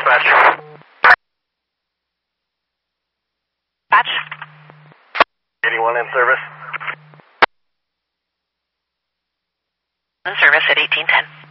dispatch. Dispatch. 81 in service. In service at 1810.